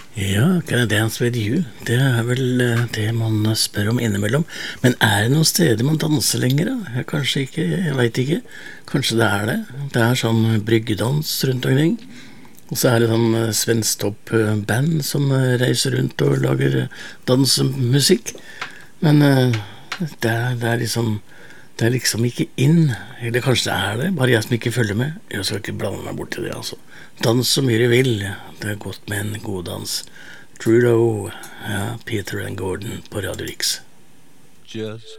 Ja, Can I Dance With You? Det er vel det man spør om innimellom. Men er det noen steder man danser lenger, da? Kanskje ikke, jeg vet ikke. Kanskje det er det. Det er sånn bryggedans rundt omkring. Og så er det sånn svensktopp-band som reiser rundt og lager dansemusikk. Men det er liksom ikke inn. Eller kanskje det er det, bare jeg som ikke følger med. Jeg skal ikke blande meg bort til det, altså. Dans så mye du vil. Det er godt med en god dans. Trudeau, ja, Peter and Gordon på Radio Riks. Just